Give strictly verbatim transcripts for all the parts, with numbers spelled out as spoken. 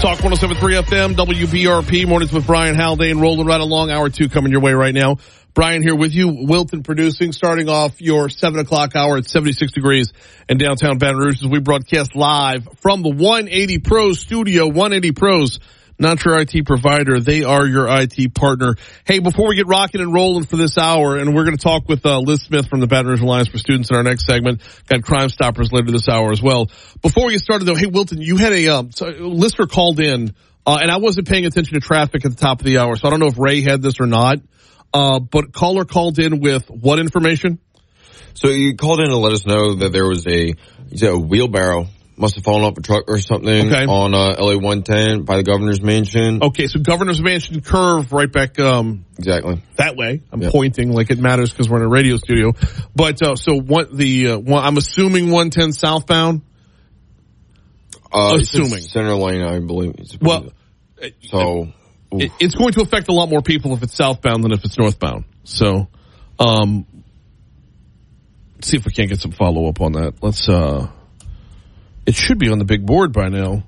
Talk one oh seven point three F M, W B R P, mornings with Brian Haldane, rolling right along. Hour two coming your way right now. Brian here with you, Wilton producing, starting off your seven o'clock hour at seventy-six degrees in downtown Baton Rouge as we broadcast live from the one eighty Pros studio. one eighty Pros, not your I T provider. They are your I T partner. Hey, before we get rocking and rolling for this hour, and we're going to talk with uh, Liz Smith from the Baton Rouge Alliance for Students in our next segment. Got Crime Stoppers later this hour as well. Before we get started, though, hey, Wilton, you had a um, so, listener called in, uh, and I wasn't paying attention to traffic at the top of the hour, so I don't know if Ray had this or not. Uh, but caller called in with what information? So you called in to let us know that there was a, you said a wheelbarrow must have fallen off a truck or something okay. on uh, L A one ten by the governor's mansion. Okay, so governor's mansion curve right back um, exactly that way. I'm yep. pointing like it matters because we're in a radio studio. But uh, so what the uh, one, I'm assuming one ten southbound. Uh, assuming center lane, I believe. Well, so it, it's going to affect a lot more people if it's southbound than if it's northbound. So, um, let's see if we can't get some follow up on that. Let's. Uh, It should be on the big board by now.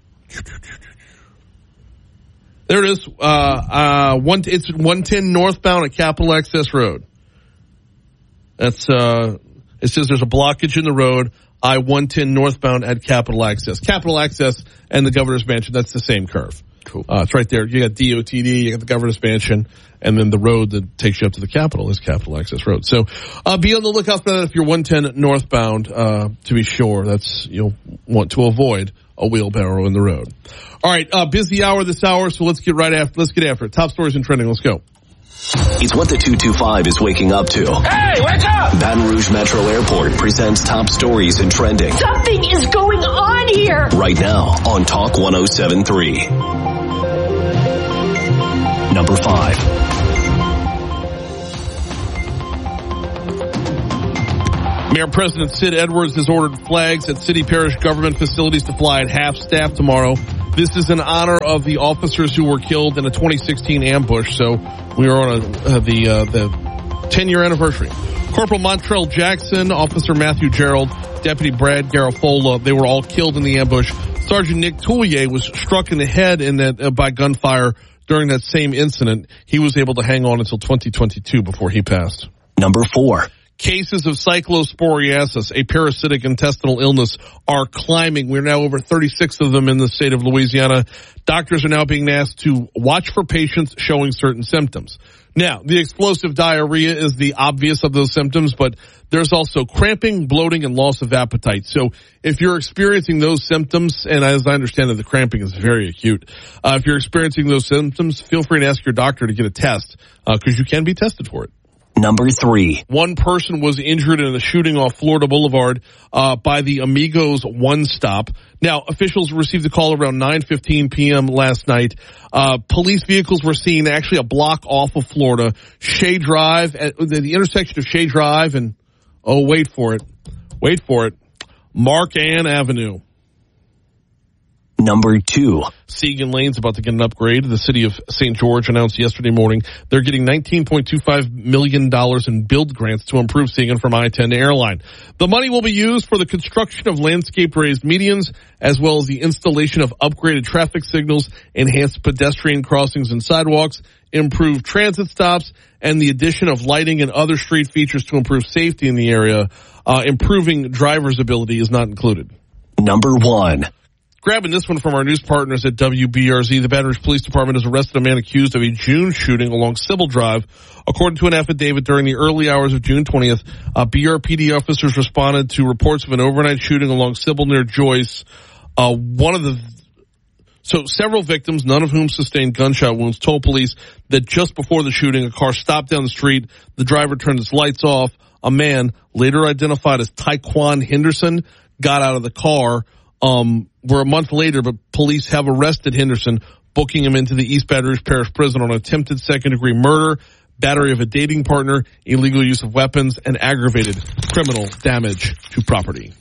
There it is. Uh, uh, one, it's one ten northbound at Capitol Access Road. That's, uh, it says there's a blockage in the road. I one ten northbound at Capitol Access. Capitol Access and the governor's mansion, that's the same curve. Cool. Uh, it's right there. You got D O T D, you got the governor's mansion, and then the road that takes you up to the Capitol is Capitol Access Road. So, uh, be on the lookout for that if you're one ten northbound, uh, to be sure. That's, you'll want to avoid a wheelbarrow in the road. All right, uh, busy hour this hour, so let's get right after, let's get after it. Top stories and trending. Let's go. It's what the two two five is waking up to. Hey, wake up! Baton Rouge Metro Airport presents top stories and trending. Something is going on here! Right now on Talk one oh seven point three. Number five. Mayor President Sid Edwards has ordered flags at city parish government facilities to fly at half staff tomorrow. This is in honor of the officers who were killed in a twenty sixteen ambush. So we are on a, uh, the uh, the ten year anniversary. Corporal Montrell Jackson, Officer Matthew Gerald, Deputy Brad Garofola, they were all killed in the ambush. Sergeant Nick Toulier was struck in the head in that uh, by gunfire during that same incident. He was able to hang on until twenty twenty-two before he passed. Number four. Cases of cyclosporiasis, a parasitic intestinal illness, are climbing. We're now over thirty-six of them in the state of Louisiana. Doctors are now being asked to watch for patients showing certain symptoms. Now, the explosive diarrhea is the obvious of those symptoms, but there's also cramping, bloating, and loss of appetite. So if you're experiencing those symptoms, and as I understand it, the cramping is very acute, uh, if you're experiencing those symptoms, feel free to ask your doctor to get a test, because uh, you can be tested for it. Number three. One person was injured in a shooting off Florida Boulevard uh by the Amigos One Stop. Now, officials received a call around nine fifteen p.m. last night. Uh Police vehicles were seen actually a block off of Florida. Shea Drive, at the, the intersection of Shea Drive and, oh, wait for it, wait for it, Mark Ann Avenue. Number two. Seagan Lane's about to get an upgrade. The city of Saint George announced yesterday morning they're getting nineteen point two five million dollars in build grants to improve Seagan from I ten to Airline. The money will be used for the construction of landscaped raised medians, as well as the installation of upgraded traffic signals, enhanced pedestrian crossings and sidewalks, improved transit stops, and the addition of lighting and other street features to improve safety in the area. Uh, improving driver's ability is not included. Number one. Grabbing this one from our news partners at W B R Z, the Baton Rouge Police Department has arrested a man accused of a June shooting along Sybil Drive. According to an affidavit, during the early hours of June twentieth, uh, B R P D officers responded to reports of an overnight shooting along Sybil near Joyce. Uh, one of the, so several victims, none of whom sustained gunshot wounds, told police that just before the shooting, a car stopped down the street. The driver turned his lights off. A man, later identified as Tyquan Henderson, got out of the car. Um, we're a month later, but police have arrested Henderson, booking him into the East Baton Rouge Parish Prison on attempted second-degree murder, battery of a dating partner, illegal use of weapons, and aggravated criminal damage to property.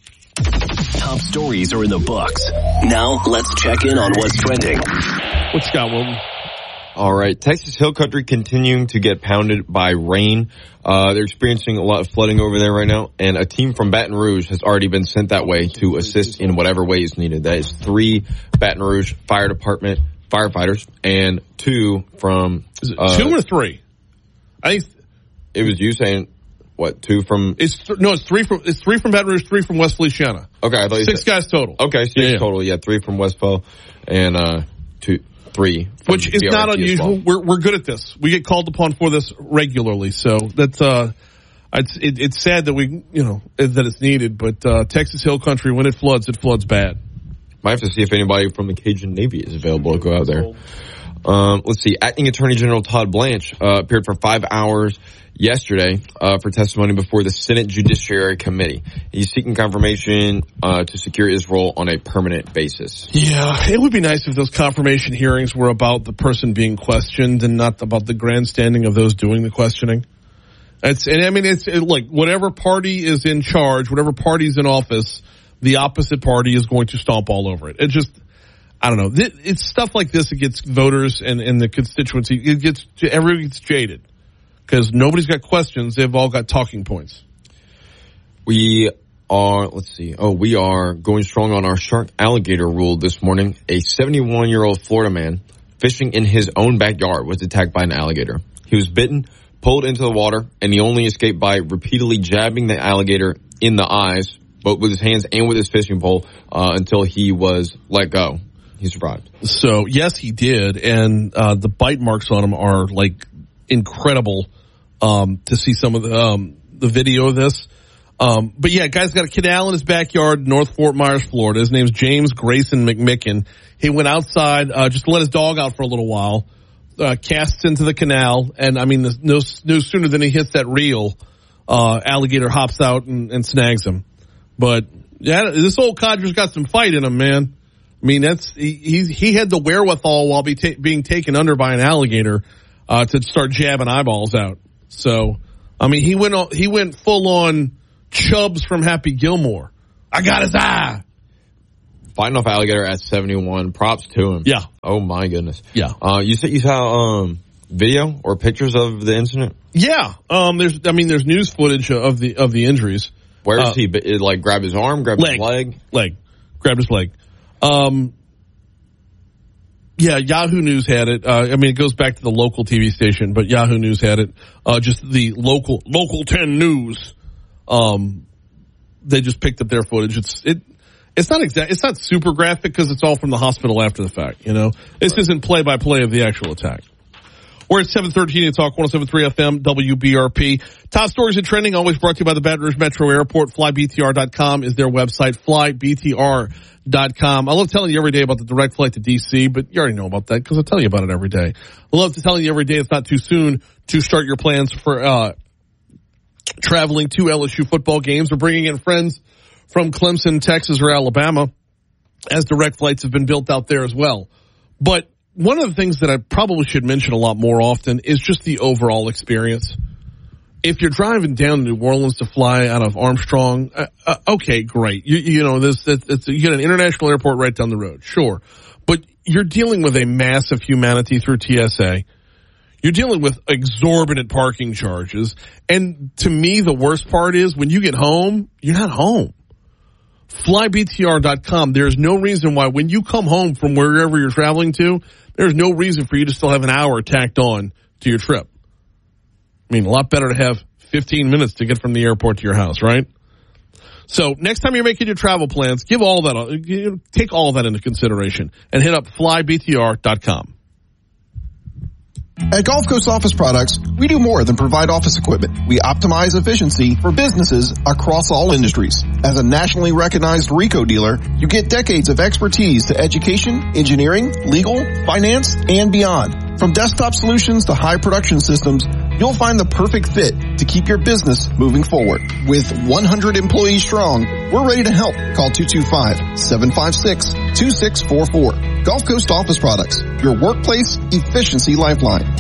Top stories are in the books. Now let's check in on what's trending. What you got, Wilton? All right. Texas Hill Country continuing to get pounded by rain. Uh, they're experiencing a lot of flooding over there right now, and a team from Baton Rouge has already been sent that way to assist in whatever way is needed. That is three Baton Rouge Fire Department firefighters and two from... Uh, two or three? I think... It was you saying, what, two from... It's th- No, it's three from it's three from Baton Rouge, three from West Feliciana. Okay, I thought you Six said, guys total. Okay, six yeah, yeah. total. Yeah, three from West Fel and uh, two... Three, which is B R P not unusual. Well. We're we're good at this. We get called upon for this regularly, so that's uh, it's it, it's sad that we you know that it's needed. But uh, Texas Hill Country, when it floods, it floods bad. Might have to see if anybody from the Cajun Navy is available to go out there. Um, let's see. Acting Attorney General Todd Blanche uh, appeared for five hours yesterday uh, for testimony before the Senate Judiciary Committee. He's seeking confirmation uh, to secure his role on a permanent basis. Yeah, it would be nice if those confirmation hearings were about the person being questioned and not about the grandstanding of those doing the questioning. It's, and I mean, it's it, like whatever party is in charge, whatever party's in office, the opposite party is going to stomp all over it. It just, I don't know. It's stuff like this that gets voters and, and the constituency, it gets, everyone gets jaded. Because nobody's got questions. They've all got talking points. We are, let's see. Oh, we are going strong on our shark alligator rule this morning. A seventy-one-year-old Florida man fishing in his own backyard was attacked by an alligator. He was bitten, pulled into the water, and he only escaped by repeatedly jabbing the alligator in the eyes, both with his hands and with his fishing pole, uh, until he was let go. He survived. So, yes, he did. And uh, the bite marks on him are, like, incredible. Um, to see some of the, um, the video of this. Um, but yeah, guy's got a canal in his backyard, North Fort Myers, Florida. His name's James Grayson McMicken. He went outside, uh, just to let his dog out for a little while, uh, casts into the canal, and I mean, no, no sooner than he hits that reel, uh, alligator hops out and, and snags him. But yeah, this old codger's got some fight in him, man. I mean, that's, he, he, he had the wherewithal while be ta- being taken under by an alligator, uh, to start jabbing eyeballs out. So, I mean, he went on, he went full on Chubbs from Happy Gilmore. I got his eye. Fighting off alligator at seventy-one. Props to him. Yeah. Oh my goodness. Yeah. Uh, you said you saw, um, video or pictures of the incident? Yeah. Um, there's, I mean, there's news footage of the, of the injuries. Where is uh, he? It, like, grab his arm, grab leg, his leg? Leg. Grabbed his leg. Um, Yeah, Yahoo News had it. Uh, I mean, it goes back to the local T V station, but Yahoo News had it. Uh, just the local, local ten News. Um, they just picked up their footage. It's, it, it's not exact, it's not super graphic because it's all from the hospital after the fact, you know? This right. isn't play by play of the actual attack. We're at seven thirteen at Talk one oh seven point three F M, W B R P. Top stories and trending, always brought to you by the Baton Rouge Metro Airport. fly B T R dot com is their website. fly B T R dot com. I love telling you every day about the direct flight to D C, but you already know about that because I tell you about it every day. I love to tell you every day it's not too soon to start your plans for uh traveling to L S U football games or bringing in friends from Clemson, Texas, or Alabama, as direct flights have been built out there as well. But one of the things that I probably should mention a lot more often is just the overall experience. If you're driving down to New Orleans to fly out of Armstrong, uh, uh, okay, great. You, you know, this, it's, it's, you get an international airport right down the road, sure. But you're dealing with a massive humanity through T S A. You're dealing with exorbitant parking charges. And to me, the worst part is when you get home, you're not home. fly B T R dot com. There's no reason why when you come home from wherever you're traveling to, there's no reason for you to still have an hour tacked on to your trip. I mean, a lot better to have fifteen minutes to get from the airport to your house, right? So next time you're making your travel plans, give all that, take all that into consideration and hit up fly B T R dot com. At Gulf Coast Office Products, we do more than provide office equipment. We optimize efficiency for businesses across all industries. As a nationally recognized RICO dealer, you get decades of expertise to education, engineering, legal, finance, and beyond. From desktop solutions to high production systems, you'll find the perfect fit to keep your business moving forward. With one hundred employees strong, we're ready to help. Call two two five, seven five six, two six four four. Gulf Coast Office Products, your workplace efficiency lifeline.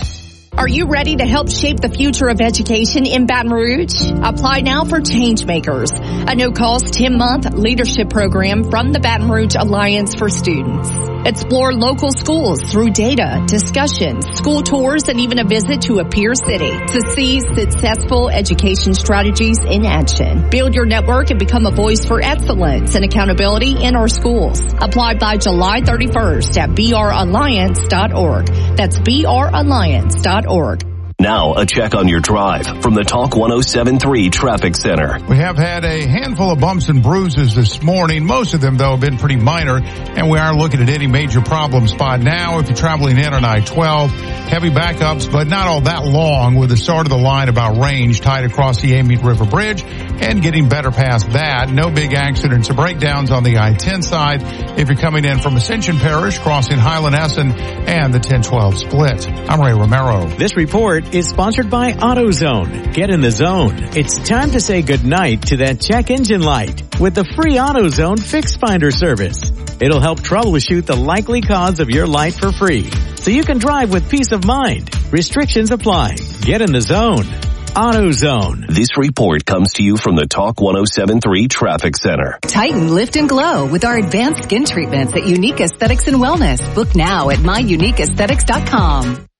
Are you ready to help shape the future of education in Baton Rouge? Apply now for Changemakers, a no-cost ten-month leadership program from the Baton Rouge Alliance for Students. Explore local schools through data, discussions, school tours, and even a visit to a peer city to see successful education strategies in action. Build your network and become a voice for excellence and accountability in our schools. Apply by July thirty-first at b r alliance dot org. That's b r alliance dot org. Now, a check on your drive from the Talk one oh seven point three Traffic Center. We have had a handful of bumps and bruises this morning. Most of them, though, have been pretty minor, and we are looking at any major problem spot now. If you're traveling in on I twelve, heavy backups, but not all that long, with the start of the line about range tied across the Amite River Bridge and getting better past that. No big accidents or breakdowns on the I ten side if you're coming in from Ascension Parish, crossing Highland Essen and the ten twelve split. I'm Ray Romero. This report is sponsored by AutoZone. Get in the zone. It's time to say goodnight to that check engine light with the free AutoZone Fix Finder service. It'll help troubleshoot the likely cause of your light for free, so you can drive with peace of mind. Restrictions apply. Get in the zone. AutoZone. This report comes to you from the Talk one oh seven point three Traffic Center. Tighten, lift, and glow with our advanced skin treatments at Unique Aesthetics and Wellness. Book now at my unique aesthetics dot com.